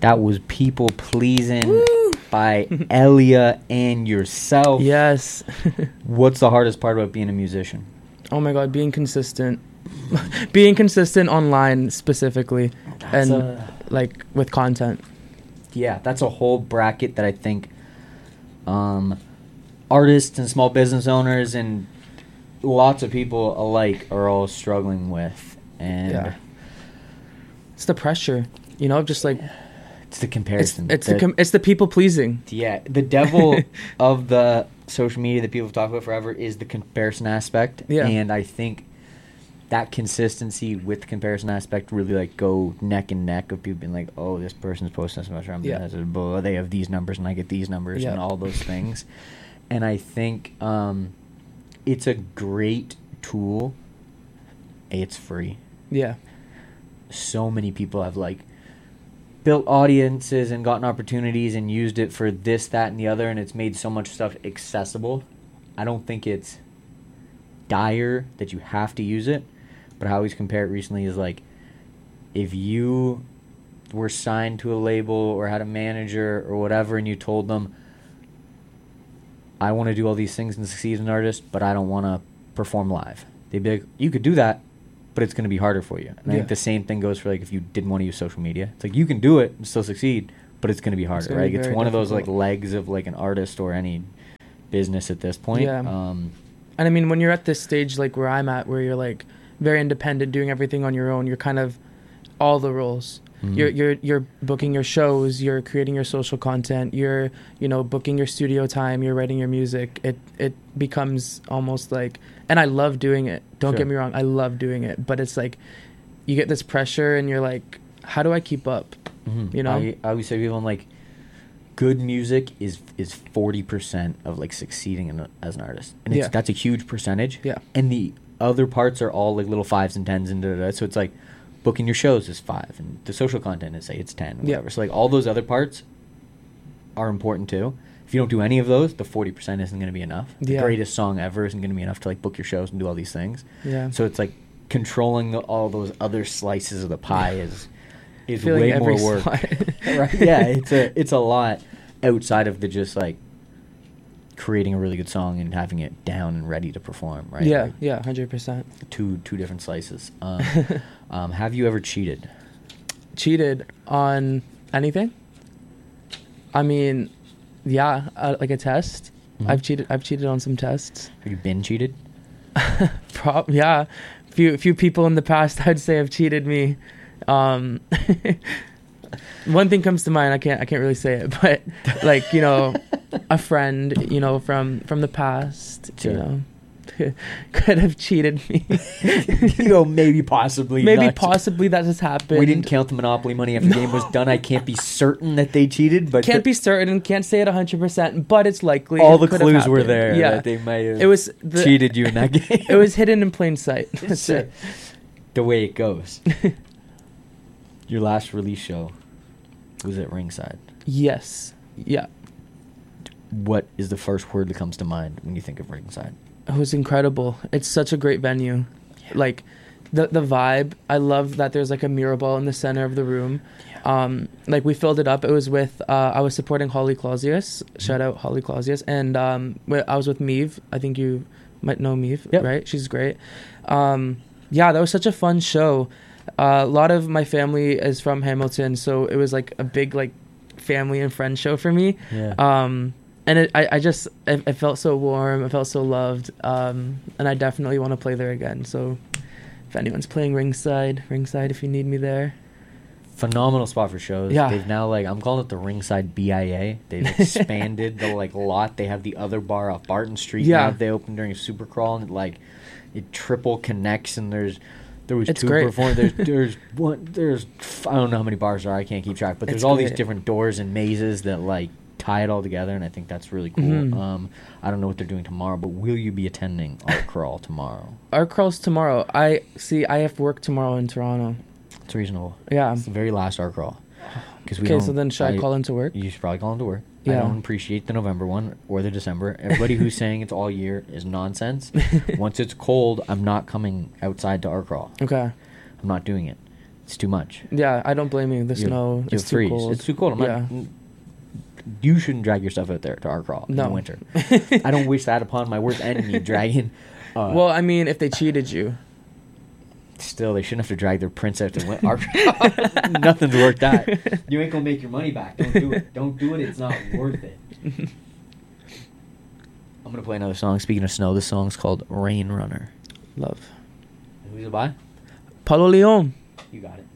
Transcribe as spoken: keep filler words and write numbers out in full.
That was People Pleasing by Elia and yourself. Yes. What's the hardest part about being a musician? Oh my God, being consistent. Being consistent online specifically. That's and a- like with content. Yeah, that's a whole bracket that I think um, artists and small business owners and lots of people alike are all struggling with. And Yeah. It's the pressure, you know, just like it's the it's comparison. it's the, com- it's the people pleasing. Yeah, the devil of the social media that people talk about forever is the comparison aspect. Yeah. And I think that consistency with the comparison aspect really like go neck and neck of people being like, oh, this person's posting this much, I'm Yeah. this, blah, they have these numbers and I get these numbers Yeah. and all those things. And I think um, it's a great tool. A, it's free. Yeah. So many people have like built audiences and gotten opportunities and used it for this, that, and the other, and it's made so much stuff accessible. I don't think it's dire that you have to use it, but I always compare it recently is like if you were signed to a label or had a manager or whatever and you told them, I want to do all these things and succeed as an artist, but I don't want to perform live. They'd be like, you could do that, but it's going to be harder for you. And I Yeah. think the same thing goes for like if you didn't want to use social media. It's like you can do it and still succeed, but it's going to be harder, gonna right? be It's very one of those like difficult. legs of like an artist or any business at this point. Yeah. Um, And I mean, when you're at this stage, like where I'm at, where you're like very independent, doing everything on your own, you're kind of all the roles. Mhm. You're you're you're booking your shows, you're creating your social content, you're you know booking your studio time, you're writing your music. It it becomes almost like, and I love doing it. Don't Sure. get me wrong, I love doing it, but it's like you get this pressure, and you're like, how do I keep up? Mhm. You know? I, I always say to people, I'm like, good music is is forty percent of like succeeding in a, as an artist, and it's, Yeah. that's a huge percentage. Yeah. And the other parts are all like little fives and tens and da da da. So it's like booking your shows is five, and the social content is say it's ten. Or Yeah. whatever. So like all those other parts are important too. If you don't do any of those, the forty percent isn't going to be enough. The Yeah. greatest song ever isn't going to be enough to like book your shows and do all these things. Yeah. So it's like controlling the, all those other slices of the pie is is Feeling way every more work. sli- Right? Yeah, it's a it's a lot outside of the just like creating a really good song and having it down and ready to perform. Right? Yeah, Like, yeah, hundred percent. two two different slices. Um, um, have you ever cheated? Cheated on anything? I mean, yeah, uh, like a test. Mhm. I've cheated. I've cheated on some tests. Have you been cheated? Prob- yeah, few few people in the past I'd say have cheated me. Um, one thing comes to mind. I can't I can't really say it, but like you know, a friend you know from from the past, Sure. you know, could have cheated me. you know, maybe possibly. Maybe not. possibly that has happened. We didn't count the Monopoly money after the game was done. I can't be certain that they cheated, but Can't the- be certain. Can't say it a hundred percent, but it's likely. all it the could have clues were happened. there. Yeah, that they might have it was the, cheated you in that game. It was hidden in plain sight. That's Sure. it. The way it goes. Your last release show was at Ringside. Yes. Yeah. What is the first word that comes to mind when you think of Ringside? It was incredible. It's such a great venue. Like the the vibe. I love that there's like a mirror ball in the center of the room. Um, like we filled it up. It was with uh, I was supporting Holly Clausius. Shout out Holly Clausius. And um, wi- I was with Meve. I think you might know Meve, Yep. right? She's great. Um, yeah, that was such a fun show. Uh, a lot of my family is from Hamilton, so it was like a big like family and friend show for me. Yeah. Um, and it, I, I just, I, I felt so warm. I felt so loved. Um, and I definitely want to play there again. So if anyone's playing Ringside, Ringside, if you need me there. Phenomenal spot for shows. Yeah. They've now like I'm calling it the Ringside B I A. They've expanded the like lot. They have the other bar off Barton Street. Yeah. Now they opened during Supercrawl and it, like it triple connects and there's there was It's two great. perform there's there's one there's f- I don't know how many bars there are. I can't keep track, but there's It's all these great. different doors and mazes that like tie it all together, and I think that's really cool. Mhm. Um, I don't know what they're doing tomorrow, but will you be attending Art Crawl tomorrow? Art crawls tomorrow. I see. I have work tomorrow in Toronto. It's reasonable. Yeah. It's the very last Art Crawl. Because we Okay, don't- so then should I, call into work? You should probably call into work. I Yeah. don't appreciate the November one or the December. Everybody who's saying it's all year is nonsense. Once it's cold, I'm not coming outside to Art Crawl. Okay. I'm not doing it. It's too much. Yeah, I don't blame you. The You- snow You'll is too freeze. cold. It's too cold. I'm Yeah. not, you shouldn't drag yourself out there to our crawl in No. the winter. I don't wish that upon my worst enemy, dragging. Uh, Well, I mean, if they cheated you. still, they shouldn't have to drag their prince out to win. Our, nothing's worth that. You ain't gonna make your money back. Don't do it. Don't do it. It's not worth it. I'm gonna play another song. Speaking of snow, this song's called "Rain Runner." Love. Who's it by? Paulo Leon. You got it.